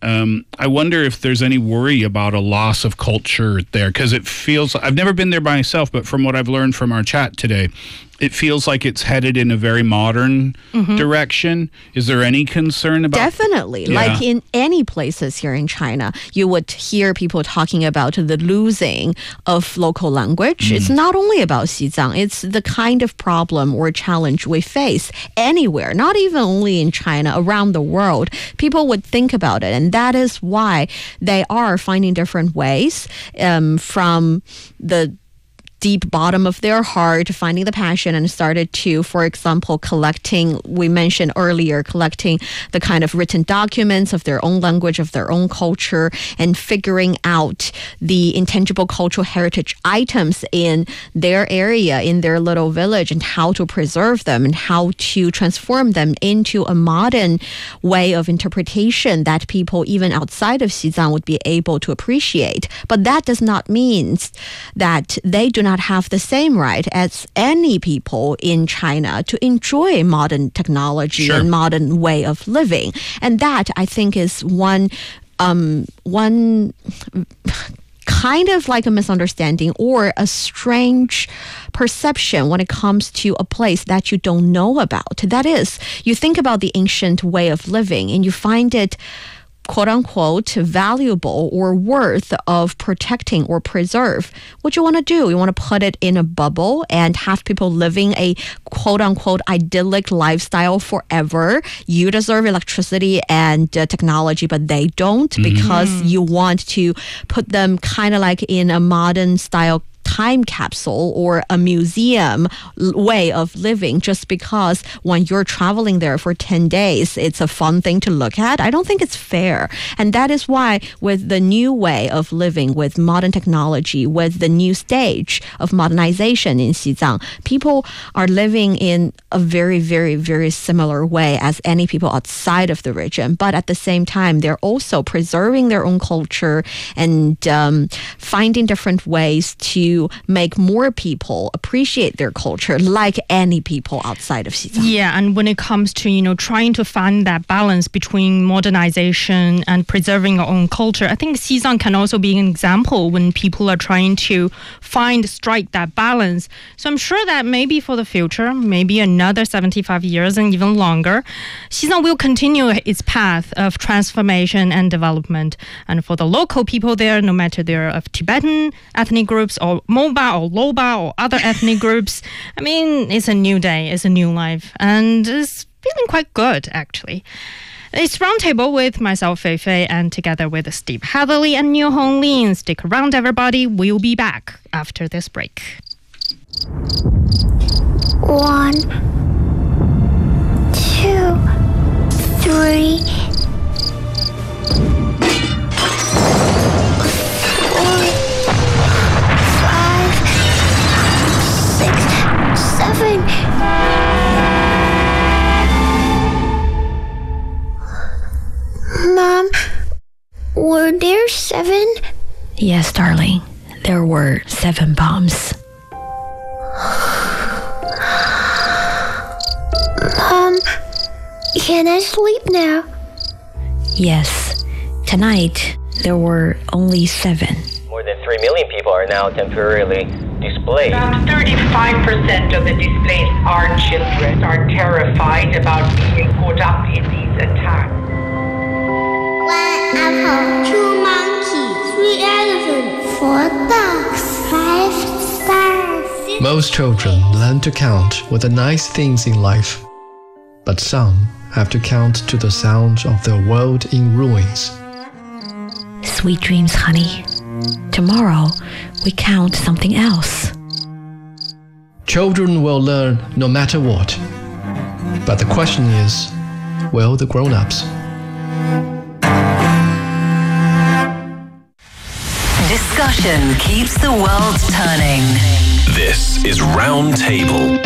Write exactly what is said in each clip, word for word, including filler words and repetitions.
um, I wonder if there's any worry about a loss of culture there, because it feels, I've never been there by myself, but from what I've learned from our chat today, it feels like it's headed in a very modern mm-hmm. direction. Is there any concern about... Definitely. Yeah. Like in any places here in China, you would hear people talking about the losing of local language. Mm. It's not only about Xizang. It's the kind of problem or challenge we face anywhere, not even only in China, around the world. People would think about it. And that is why they are finding different ways um, from the deep bottom of their heart, finding the passion, and started to, for example, collecting, we mentioned earlier, collecting the kind of written documents of their own language, of their own culture, and figuring out the intangible cultural heritage items in their area, in their little village, and how to preserve them and how to transform them into a modern way of interpretation that people even outside of Xizang would be able to appreciate. But that does not mean that they do not have the same right as any people in China to enjoy modern technology Sure. and modern way of living. And that, I think, is one um, one kind of like a misunderstanding or a strange perception when it comes to a place that you don't know about. That is, you think about the ancient way of living and you find it quote-unquote valuable or worth of protecting or preserve. What you want to do, you want to put it in a bubble and have people living a quote-unquote idyllic lifestyle forever. You deserve electricity and uh, technology, but they don't, mm-hmm. because you want to put them kind of like in a modern style time capsule or a museum way of living just because when you're traveling there for ten days, it's a fun thing to look at. I don't think it's fair. And that is why with the new way of living, with modern technology, with the new stage of modernization in Xizang, people are living in a very, very, very similar way as any people outside of the region. But at the same time, they're also preserving their own culture and um, finding different ways to make more people appreciate their culture like any people outside of Xizang. Yeah, and when it comes to, you know, trying to find that balance between modernization and preserving our own culture, I think Xizang can also be an example when people are trying to find, strike that balance. So I'm sure that maybe for the future, maybe another seventy-five years and even longer, Xizang will continue its path of transformation and development. And for the local people there, no matter they're of Tibetan ethnic groups or Moba or Loba or other ethnic groups, I mean, it's a new day, it's a new life, and it's feeling quite good, actually. It's Roundtable with myself, Fei Fei, and together with Steve Hatherley and Niu Honglin. Stick around, everybody. We'll be back after this break. One, two, three, four, five, six, seven. Mom, were there seven? Yes, darling. There were seven bombs. Mom, can I sleep now? Yes. Tonight, there were only seven. More than three million people are now temporarily displaced. About thirty-five percent of the displaced are children, are terrified about being caught up in these attacks. One apple, two monkeys, three elephants, four dogs, five stars. Most children learn to count with the nice things in life, but some have to count to the sound of their world in ruins. Sweet dreams, honey. Tomorrow, we count something else. Children will learn no matter what. But the question is, will the grown-ups? Discussion keeps the world turning. This is Roundtable.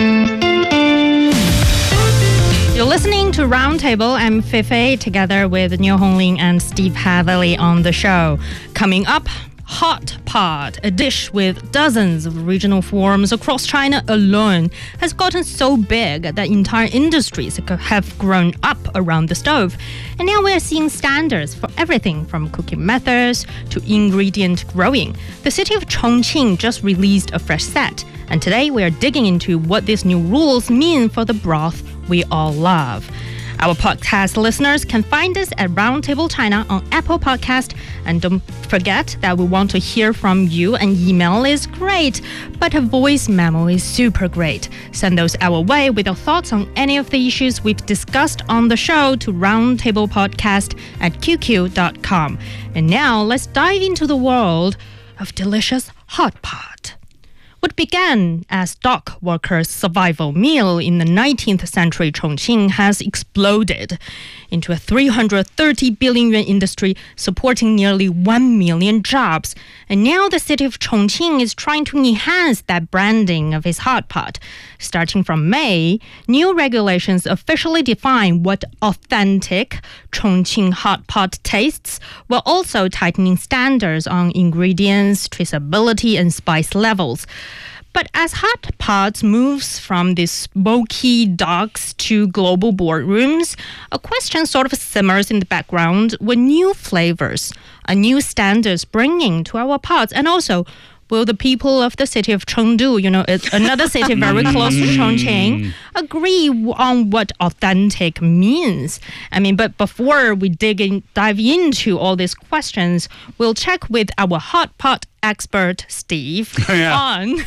You're listening to Roundtable. I'm Fei Fei, together with Niu Honglin and Steve Hatherley on the show. Coming up, hot pot, a dish with dozens of regional forms across China alone, has gotten so big that entire industries have grown up around the stove. And now we're seeing standards for everything from cooking methods to ingredient growing. The city of Chongqing just released a fresh set, and today we are digging into what these new rules mean for the broth we all love. Our podcast listeners can find us at Roundtable China on Apple Podcast. And don't forget that we want to hear from you. An email is great, but a voice memo is super great. Send those our way with your thoughts on any of the issues we've discussed on the show to roundtablepodcast at q q dot com. And now let's dive into the world of delicious hot pot. What began as dock workers' survival meal in the nineteenth century Chongqing has exploded into a three hundred thirty billion yuan industry supporting nearly one million jobs. And now the city of Chongqing is trying to enhance that branding of its hot pot. Starting from May, new regulations officially define what authentic Chongqing hot pot tastes, while also tightening standards on ingredients, traceability, and spice levels. But as hot pots moves from these smoky docks to global boardrooms, a question sort of simmers in the background: what new flavors, a new standards bringing to our pots? And also, will the people of the city of Chengdu, you know, it's another city very close to Chongqing, agree on what authentic means? I mean, but before we dig in, dive into all these questions, we'll check with our hot pot expert, Steve, Yeah. on.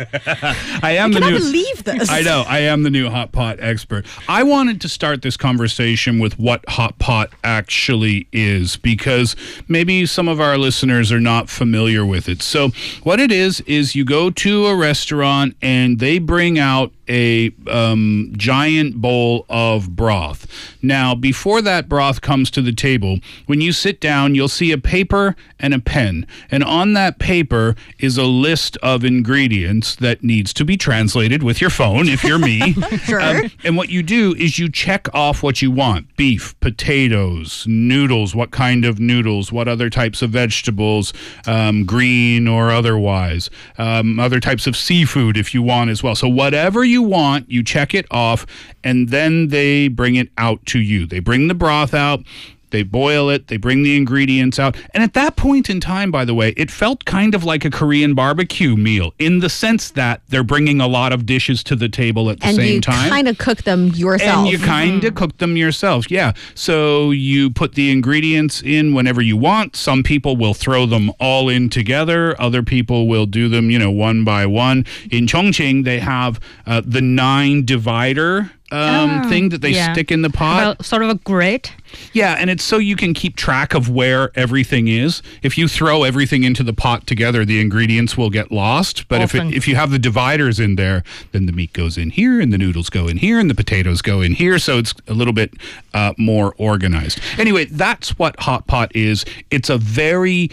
I am I the cannot new. believe this. I know. I am the new hot pot expert. I wanted to start this conversation with what hot pot actually is, because maybe some of our listeners are not familiar with it. So what it is, is you go to a restaurant and they bring out a um, giant bowl of broth. Now, before that broth comes to the table, when you sit down, you'll see a paper and a pen. And on that paper is a list of ingredients that needs to be translated with your phone, if you're me. Sure. Um, and what you do is you check off what you want: beef, potatoes, noodles, what kind of noodles, what other types of vegetables, um, green or otherwise, um, other types of seafood if you want as well. So whatever you want, you check it off, and then they bring it out to you. They bring the broth out. They boil it, they bring the ingredients out. And at that point in time, by the way, it felt kind of like a Korean barbecue meal, in the sense that they're bringing a lot of dishes to the table at the and same you time. kind of cook them yourself. And you kind of cook them yourselves, yeah. So you put the ingredients in whenever you want. Some people will throw them all in together. Other people will do them, you know, one by one. In Chongqing, they have uh, the nine divider um, Oh, thing that they yeah. stick in the pot. About sort of a grid. Yeah, and it's so you can keep track of where everything is. If you throw everything into the pot together, the ingredients will get lost. But if Often. it, if you have the dividers in there, then the meat goes in here, and the noodles go in here, and the potatoes go in here. So it's a little bit uh, more organized. Anyway, that's what hot pot is. It's a very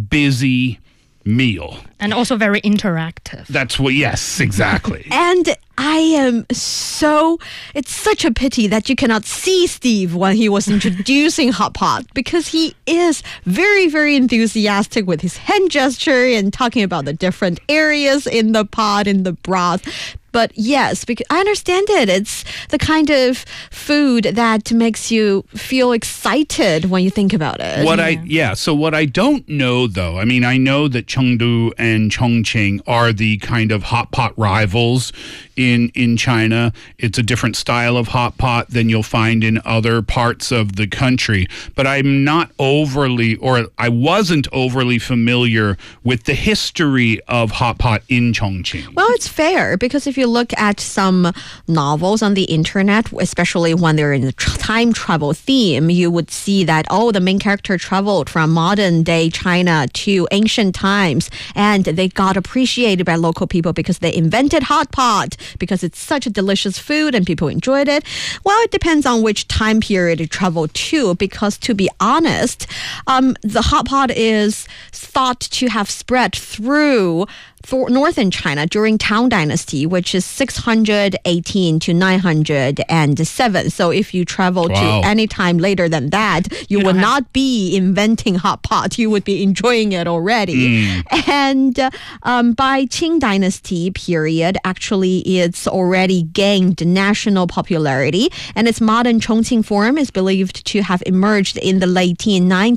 busy meal. And also very interactive. That's what, yes, exactly. And I am so, it's such a pity that you cannot see Steve when he was introducing hot pot, because he is very, very enthusiastic with his hand gesture and talking about the different areas in the pot, in the broth. But yes, because I understand it. It's the kind of food that makes you feel excited when you think about it. What I yeah, so what I don't know though, I mean, I know that Chengdu and Chongqing are the kind of hot pot rivals in in China. It's a different style of hot pot than you'll find in other parts of the country. But I'm not overly, or I wasn't overly familiar with the history of hot pot in Chongqing. Well, it's fair, because if you look at some novels on the internet, especially when they're in the tr- time travel theme, you would see that, oh, the main character traveled from modern day China to ancient times, and they got appreciated by local people because they invented hot pot, because it's such a delicious food and people enjoyed it. Well, it depends on which time period it traveled to, because to be honest, um, the hot pot is thought to have spread through for northern China during Tang Dynasty, which is six hundred eighteen to nine hundred seven. So if you travel Wow. to any time later than that, you, You would don't have- not be inventing hot pot. You would be enjoying it already. And uh, um, by Qing Dynasty period, actually it's already gained national popularity, and its modern Chongqing form is believed to have emerged in the late nineteenth